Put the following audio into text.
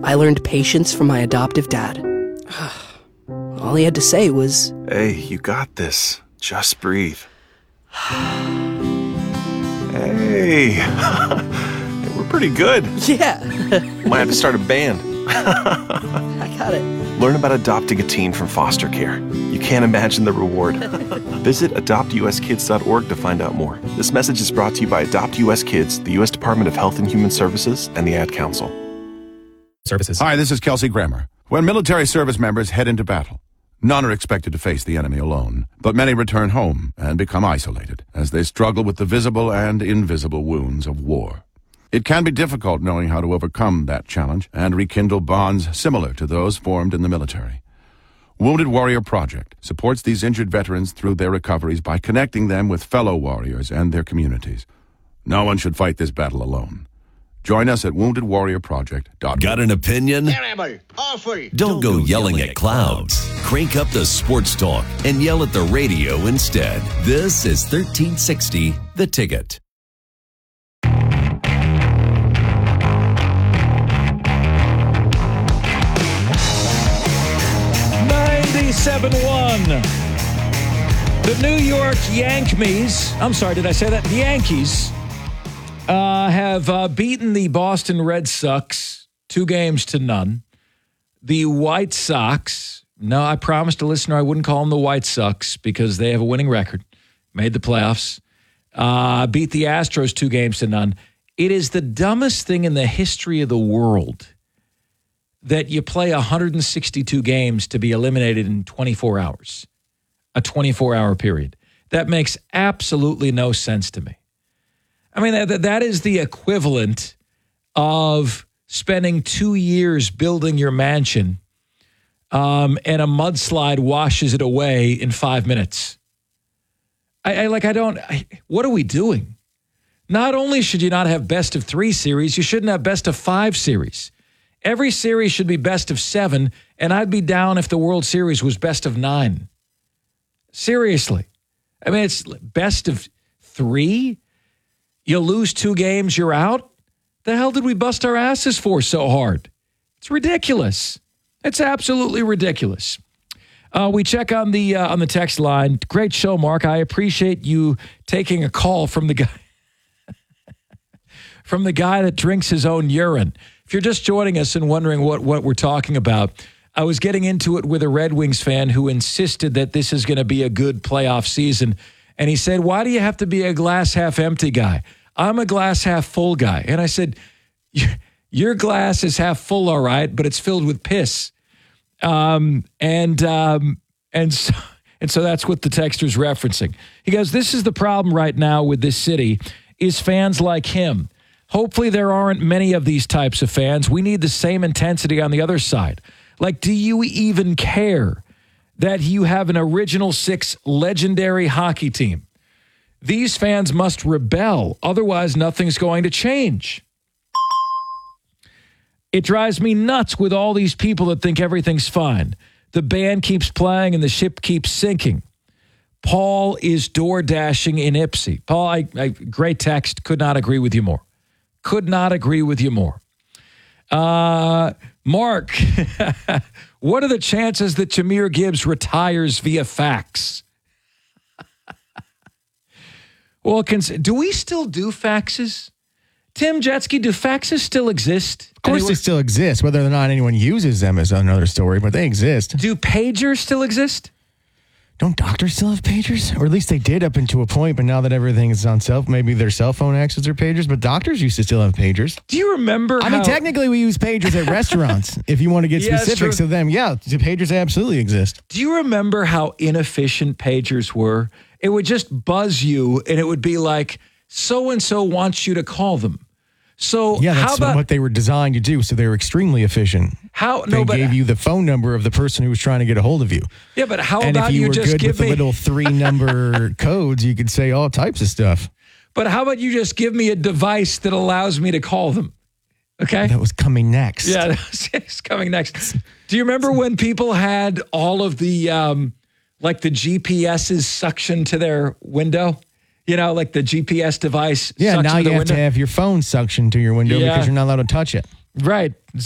I learned patience from my adoptive dad. All he had to say was, "Hey, you got this. Just breathe." Hey, we're pretty good. yeah, Might have to start a band. I got it. Learn about adopting a teen from foster care. You can't imagine the reward. Visit adoptuskids.org to find out more. This message is brought to you by Adopt US Kids, the U.S. Department of Health and Human Services, and the Ad Council. Hi, this is Kelsey Grammer. When military service members head into battle, none are expected to face the enemy alone, but many return home and become isolated as they struggle with the visible and invisible wounds of war. It can be difficult knowing how to overcome that challenge and rekindle bonds similar to those formed in the military. Wounded Warrior Project supports these injured veterans through their recoveries by connecting them with fellow warriors and their communities. No one should fight this battle alone. Join us at woundedwarriorproject.org. Got an opinion? Don't go yelling at clouds. Crank up the sports talk and yell at the radio instead. This is 1360 The Ticket. 97-1. The New York Yankees, I'm sorry, did I say that? The Yankees have beaten the Boston Red Sox 2-0. The White Sox, no, I promised a listener I wouldn't call them the White Sox because they have a winning record, made the playoffs, beat the Astros 2-0. It is the dumbest thing in the history of the world that you play 162 games to be eliminated in 24 hours, a 24-hour period. That makes absolutely no sense to me. I mean, that is the equivalent of spending 2 years building your mansion and a mudslide washes it away in 5 minutes. What are we doing? Not only should you not have best of 3 series, you shouldn't have best of 5 series. Every series should be best of 7, and I'd be down if the World Series was best of 9. Seriously. I mean, it's best of 3. You lose 2 games, you're out. The hell did we bust our asses for so hard? It's ridiculous. It's absolutely ridiculous. We check on the text line. Great show, Mark. I appreciate you taking a call from the guy that drinks his own urine. If you're just joining us and wondering what we're talking about, I was getting into it with a Red Wings fan who insisted that this is going to be a good playoff season. And he said, why do you have to be a glass half empty guy? I'm a glass half full guy. And I said, your glass is half full, all right, but it's filled with piss. And so that's what the texter's referencing. He goes, this is the problem right now with this city is fans like him. Hopefully there aren't many of these types of fans. We need the same intensity on the other side. Like, do you even care that you have an Original Six legendary hockey team? These fans must rebel. Otherwise, nothing's going to change. It drives me nuts with all these people that think everything's fine. The band keeps playing and the ship keeps sinking. Paul is door dashing in Ipsy. Paul, I great text. Could not agree with you more. Could not agree with you more. Mark, what are the chances that Jahmyr Gibbs retires via fax? Well, do we still do faxes? Tim Jetski, do faxes still exist? Of course they still exist. Whether or not anyone uses them is another story, but they exist. Do pagers still exist? Don't doctors still have pagers? Or at least they did up into a point, but now that everything is on maybe their cell phone acts as their pagers, but doctors used to still have pagers. Do you remember I mean, technically we use pagers at restaurants, if you want to get specifics of them. Yeah, the pagers absolutely exist. Do you remember how inefficient pagers were? It would just buzz you, and it would be like, so-and-so wants you to call them. So yeah, that's what they were designed to do. So they were extremely efficient. They gave you the phone number of the person who was trying to get a hold of you. Yeah, but how about you just give me... And if you were good with the little 3-number codes, you could say all types of stuff. But how about you just give me a device that allows me to call them? Okay? That was coming next. Yeah, it's coming next. Do you remember when people had all of the, like the GPS's suction to their window? You know, like the GPS device. Yeah, now you have to have your phone suction to your window because you're not allowed to touch it. Right.